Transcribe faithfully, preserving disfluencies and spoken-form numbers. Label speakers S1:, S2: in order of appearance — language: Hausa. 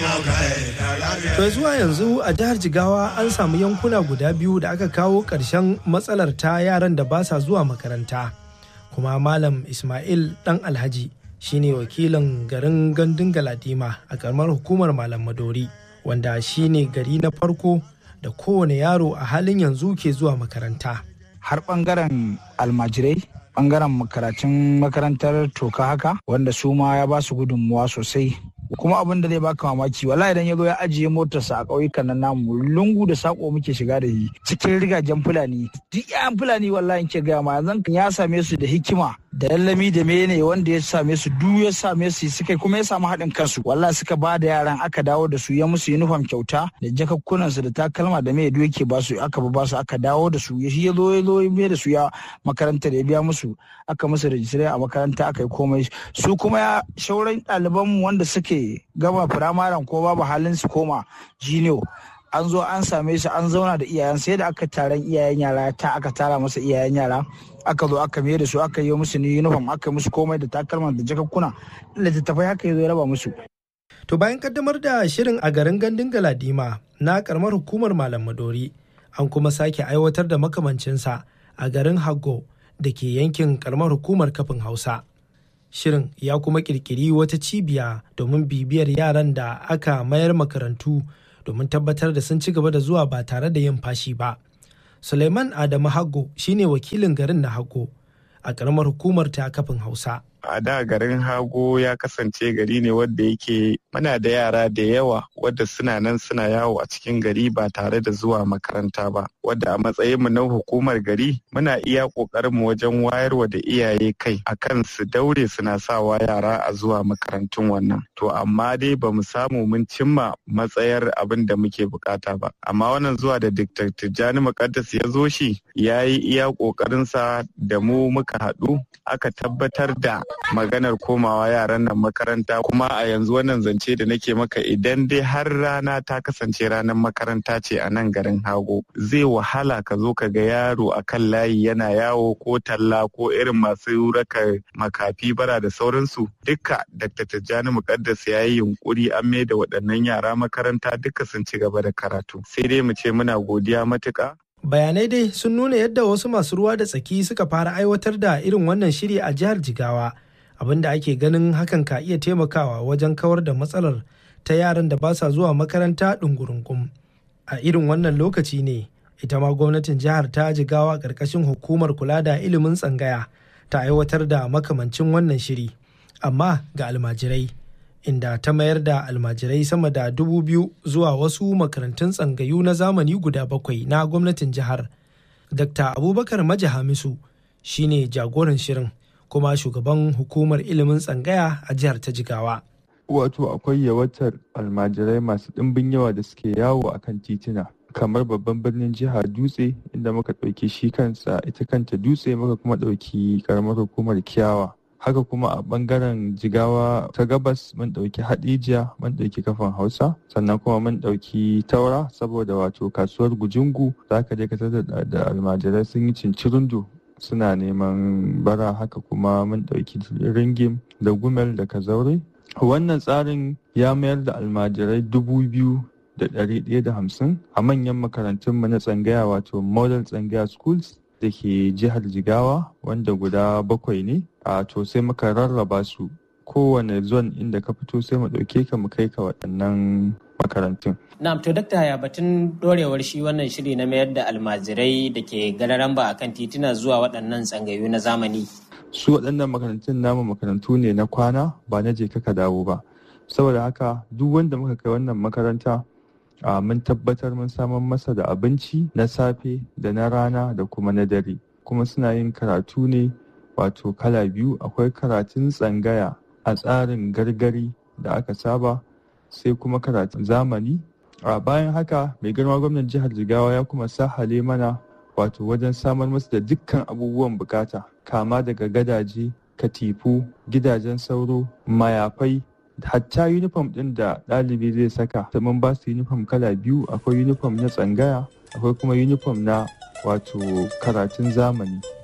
S1: To zuwa yanzu a jihar Jigawa an samu yankuna guda biyu da aka kawo ƙarshen matsalar ta yaran da ba sa zuwa makaranta. Kuma Malam Ismail Dan Alhaji shine wakilin garin Gandun Galadima a ƙaramar hukumar Malam Madori, wanda shine gari na farko da kowane yaro a halin yanzu ke zuwa makaranta.
S2: Har ɓangaren almajirai, ɓangaren karatun makarantar toka haka, wanda su ma ya ba su gudunmuwa sosai. Kuma abin da zai baka mamaki, wallahi idan ya zo ya ajiye motarsa a ƙauyukan nan namu, lungu da sako muke shiga da shi cikin rigajen fulani. Duk yayan fulani wallahi ke gaya ma yanzu ya same su da hikima da lallami da mene wanda ya same su duk ya same su suka kuma ya samu haɗin kansu. Wallahi suka ba da yaran aka dawo da su ya musu uniform kyauta da jakakkunan su da takalma da me duk yake ba su aka ba su aka dawo da su. Shi ya zo ya zo ya da su ya makarantar ya biya musu aka musu registry a makaranta aka yi komai. Su kuma ya shauran ɗalibanmu wanda suke gama firamaren ko babu halin su koma jiniyo an zo an same su an zauna da iyayen sai da aka taron iyayen yara ta aka tara masa iyayen yara aka zo aka mai da su aka yi musu ni uniform aka musu komai da takalman da jakakkuna littattafai haka ya zo ya raba musu.
S1: To bayan kaddamar da shirin a garin Gandun Galadima na karamar hukumar Malam Madori, an kuma sake aiwatar da makamancinsa a garin Haggo da ke yankin karamar hukumar Kafin Hausa. Shirin ya kuma kirkiri wata cibiya domin bibiyar yaran da aka mayar makarantu domin tabbatar da sun ci gaba da zuwa ba tare da yin fashi ba. Suleiman Adamu Haggo shine wakilin garin na Haggo a ƙaramar hukumar ta Kafin Hausa.
S3: A da garin Hago ya kasance gari ne wadda yake muna da yara da yawa wadda suna nan suna yawo a cikin gari ba tare da zuwa makaranta ba, wadda a matsayinmu na hukumar gari muna iya ƙoƙarinmu wajen wayarwa da iyaye kai akan su daure suna sawa yara a zuwa makarantun wannan. To amma dai ba mu samu mun cimma matsayar abin da muke bukata ba. Amma wannan zuwa da Dr. Tijjani Muqaddas ya zo shi ya yi iya ƙoƙarinsa da mu muka haɗu aka tabbatar da maganar komawa yaran nan makaranta. Kuma a yanzu wannan zance da nake maka idan dai har rana ta kasance ranar makaranta ce a nan garin Hago, zai wahala ka zo ka ga yaro a kan layi yana yawo ko talla ko irin masu raka makafi bara da sauransu. Duka Dr. Tijjani Muqaddas ya yi yunkuri an mai da waɗannan yara makaranta duka sun ci gaba da karatu. Sai dai mu ce muna godiya matuƙa.
S1: Bayanai dai sun nuna yadda wasu masu ruwa da tsaki suka fara aiwatar da irin wannan shiri a jihar Jigawa, abinda ake ganin hakan ka iya taimakawa wajen kawar da matsalar ta yaran da ba sa zuwa makaranta ɗungurungum. A irin wannan lokaci ne ita ma gwamnatin jihar ta Jigawa ƙarƙashin hukumar kula da ilimin tsangaya ta aiwatar da makamancin wannan shiri, amma ga almajirai, inda ta mayar da almajirai sama da dubu biyu zuwa wasu makarantun tsangayu na zamani guda bakwai na gwamnatin jihar. Dakta Abubakar Maji Hamisu shine jagoran shirin kuma shugaban hukumar ilimin tsangaya a jihar ta Jigawa.
S4: Wato akwai yawatar almajirai masu ɗimbin yawa da suke yawo a kan tituna kamar babban birnin jihar Dutse, inda muka ɗauki shi kansa ita kanta Dutse, muka kuma ɗauki ƙaramar hukumar Kiyawa. Haka kuma a ɓangaren Jigawa ta gabas mun ɗauki Haɗijiya, mun ɗauki Kafin Hausa, sannan kuma mun ɗauki Taura, saboda wato kasuwar Gujungu za ka je ka tada da almajirai sun yi cincirundu suna neman bara. Haka kuma mun ɗauki Ringim da Gumel da Kazaure. Wannan tsarin ya mayar da almajirai dubu biyu da ɗari ɗaya da hamsin a manyan makarantunmu na tsangaya, wato Model Tsangaya Schools da ke jihar Jigawa, wanda guda bakwai ne. A to sai muka rarraba su kowane zone inda ka fito sai mu ɗauke ka mu kai ka waɗannan makarantun.
S5: Na'am, to dakta ya batun dorewar shi wannan shiri na mayar da almajirai da ke gararan ba akan tituna zuwa waɗannan tsangayu na zamani.
S4: Su waɗannan makarantun namu makarantu ne na kwana, ba na je ka dawo ba. Saboda haka duk wanda muka kai wannan makaranta a mun tabbatar mun samar masa da abinci na safe da na rana da kuma na dare. Kuma suna yin karatu ne wato kala biyu, akwai karatun tsangaya a tsarin gargari da aka saba, sai kuma karatun zamani. A bayan haka mai girma gwamnan jihar Jigawa ya kuma sahale mana wato wajen samar masu da dukkan abubuwan bukata, kama daga gadaje, katifu, gidajen sauro, mayafai, hatta uniform din da ɗalibi zai saka. Ta mun ba su uniform kala biyu, akwai uniform na tsangaya, akwai kuma uniform na wato karatun zamani.